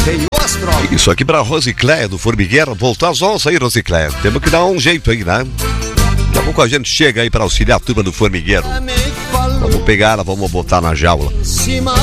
Isso aqui pra Rosicléia do Formigueiro. Voltou às 11 aí, Rosicléia. Temos que dar um jeito aí, né? Daqui a pouco a gente chega aí pra auxiliar a turma do Formigueiro. Vamos pegar ela, vamos botar na jaula.